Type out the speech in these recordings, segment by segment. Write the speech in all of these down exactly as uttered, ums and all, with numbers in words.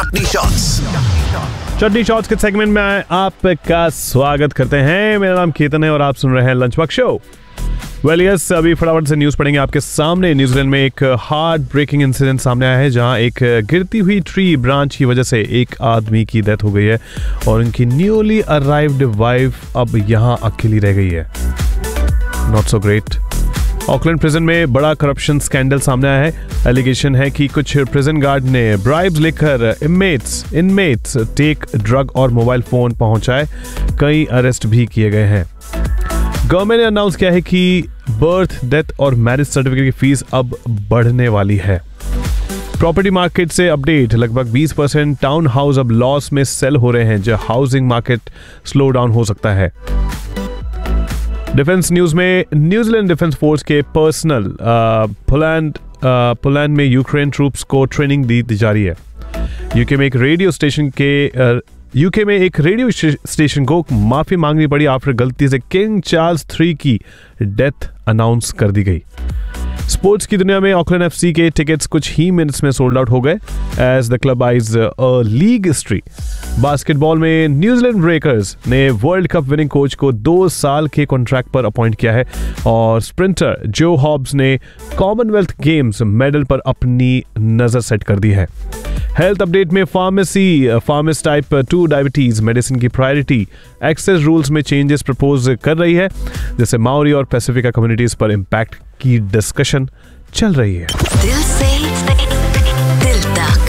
चटनी shots. चटनी shots के segment में आपका स्वागत करते हैं। मेरा नाम केतन है और आप सुन रहे हैं lunch box show. Well yes, अभी फटाफट से न्यूज़ पढ़ेंगे आपके सामने। न्यूजीलैंड में एक हार्ट ब्रेकिंग इंसिडेंट सामने आया है, जहां एक गिरती हुई ट्री ब्रांच की वजह से एक आदमी की डेथ हो गई है और उनकी न्यूली अराइव्ड वाइफ अब यहां अकेली रह गई है। Not so great. Auckland prison में बड़ा करप्शन स्कैंडल सामने आया है। एलिगेशन है कि कुछ प्रिजन गार्ड ने ब्राइब्स लेकर इनमेट्स इनमेट्स टेक ड्रग और मोबाइल फोन पहुंचाए। कई अरेस्ट भी किए गए हैं। गवर्नमेंट ने अनाउंस किया है कि बर्थ, डेथ और मैरिज सर्टिफिकेट की फीस अब बढ़ने वाली है। प्रॉपर्टी मार्केट से अपडेट, लगभग बीस परसेंट टाउन हाउस अब लॉस में सेल हो रहे हैं, जो हाउसिंग मार्केट स्लो डाउन हो सकता है। डिफेंस न्यूज में, न्यूजीलैंड डिफेंस फोर्स के पर्सनल पोलैंड पोलैंड में यूक्रेन ट्रूप्स को ट्रेनिंग दी जा रही है। यूके में एक रेडियो स्टेशन के यूके में एक रेडियो स्टेशन को माफी मांगनी पड़ी आफ्टर गलती से किंग चार्ल्स थ्री की डेथ अनाउंस कर दी गई। स्पोर्ट्स की दुनिया में ऑकलैंड एफसी के टिकट्स कुछ ही मिनट्स में सोल्ड आउट हो गए as the club eyes a league history. Basketball में न्यूजीलैंड ब्रेकर्स ने वर्ल्ड कप विनिंग कोच को दो साल के कॉन्ट्रैक्ट पर अपॉइंट किया है और स्प्रिंटर जो हॉब्स ने कॉमनवेल्थ गेम्स मेडल पर अपनी नजर सेट कर दी है। हेल्थ अपडेट में pharmacy फार्मेस type two diabetes medicine की प्रायोरिटी एक्सेस रूल्स में चेंजेस प्रपोज कर रही है, जैसे माओरी और पैसिफिका कम्युनिटीज पर इम्पैक्ट की डिस्कशन चल रही है। दिल से दिल तक।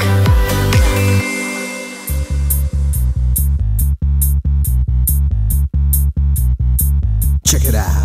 Check it out.